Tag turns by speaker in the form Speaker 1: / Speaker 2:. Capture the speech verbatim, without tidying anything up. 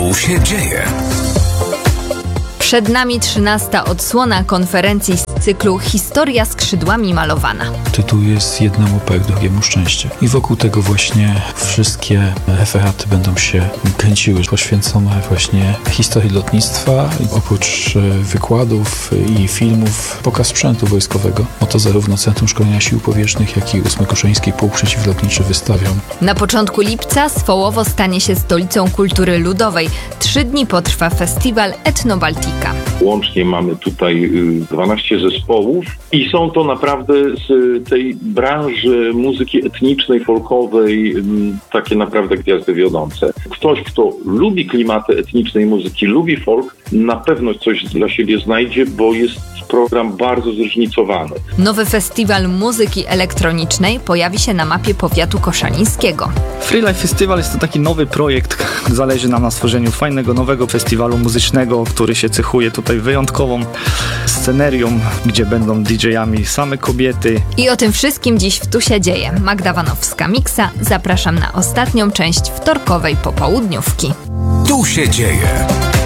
Speaker 1: Tu się dzieje.
Speaker 2: Przed nami trzynasta odsłona konferencji z cyklu Historia skrzydłami malowana.
Speaker 3: Tytuł jest jednemu pech, drugiemu szczęście. I wokół tego właśnie wszystkie referaty będą się kręciły, poświęcone właśnie historii lotnictwa. Oprócz wykładów i filmów, pokaz sprzętu wojskowego. Oto zarówno Centrum Szkolenia Sił Powietrznych, jak i ósmy Koszyński Pułk Przeciwlotniczy wystawią.
Speaker 2: Na początku lipca Swołowo stanie się stolicą kultury ludowej. Trzy dni potrwa festiwal Etnobaltika.
Speaker 4: Łącznie mamy tutaj dwanaście zespołów i są to naprawdę z tej branży muzyki etnicznej, folkowej, takie naprawdę gwiazdy wiodące. Ktoś, kto lubi klimaty etnicznej muzyki, lubi folk, na pewno coś dla siebie znajdzie, bo jest program bardzo zróżnicowany.
Speaker 2: Nowy festiwal muzyki elektronicznej pojawi się na mapie powiatu koszalińskiego.
Speaker 5: Freelife Festival jest to taki nowy projekt. Zależy nam na stworzeniu fajnego, nowego festiwalu muzycznego, który się cechuje tutaj wyjątkową scenerią, gdzie będą didżejami same kobiety.
Speaker 2: I o tym wszystkim dziś w Tu się dzieje. Magda Wanowska-Miksa. Zapraszam na ostatnią część wtorkowej popołudniówki.
Speaker 1: Tu się dzieje.